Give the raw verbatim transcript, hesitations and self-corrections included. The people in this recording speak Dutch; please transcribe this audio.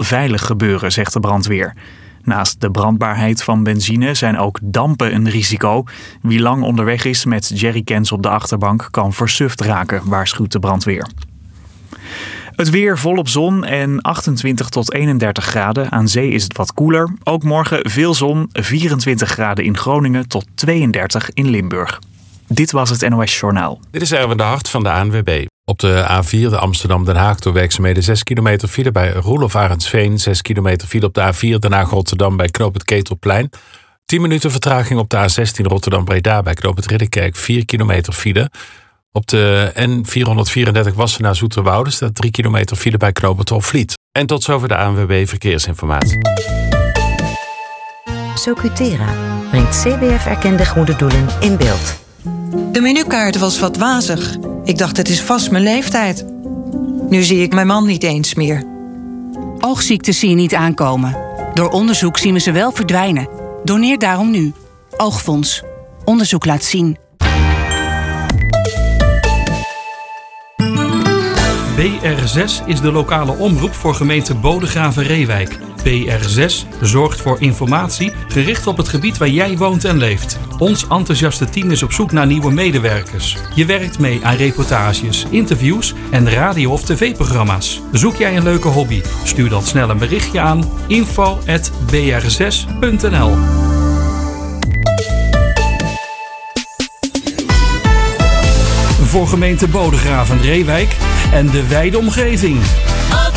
veilig gebeuren, zegt de brandweer. Naast de brandbaarheid van benzine zijn ook dampen een risico. Wie lang onderweg is met jerrycans op de achterbank kan versuft raken, waarschuwt de brandweer. Het weer volop zon en achtentwintig tot eenendertig graden. Aan zee is het wat koeler. Ook morgen veel zon, vierentwintig graden in Groningen tot tweeëndertig in Limburg. Dit was het N O S Journaal. Dit is Erwin de Hart van de A N W B. Op de A vier, de Amsterdam-Den Haag, door werkzaamheden zes kilometer file bij Roelof Arendsveen. zes kilometer file op de A vier, Den Haag-Rotterdam bij Knoop het Ketelplein. tien minuten vertraging op de A zestien Rotterdam-Breda bij Knoop het Ridderkerk. vier kilometer file. Op de N vierhonderdvierendertig Wassenaar-Zoeterwoude staat drie kilometer file bij Knoop het Hofvliet. En tot zover de A N W B Verkeersinformatie. Socutera brengt C B F-erkende goede doelen in beeld. De menukaart was wat wazig. Ik dacht, het is vast mijn leeftijd. Nu zie ik mijn man niet eens meer. Oogziektes zie je niet aankomen. Door onderzoek zien we ze wel verdwijnen. Doneer daarom nu. Oogfonds. Onderzoek laat zien. B R zes is de lokale omroep voor gemeente Bodegraven-Reewijk. B R zes zorgt voor informatie gericht op het gebied waar jij woont en leeft. Ons enthousiaste team is op zoek naar nieuwe medewerkers. Je werkt mee aan reportages, interviews en radio- of tv-programma's. Zoek jij een leuke hobby? Stuur dan snel een berichtje aan info at b r zes punt n l. Voor gemeente Bodegraven-Reewijk en de wijde omgeving.